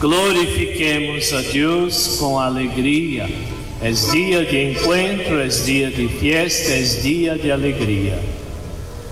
Glorifiquemos a Deus com alegria. É dia de encontro, é dia de festa, é dia de alegria.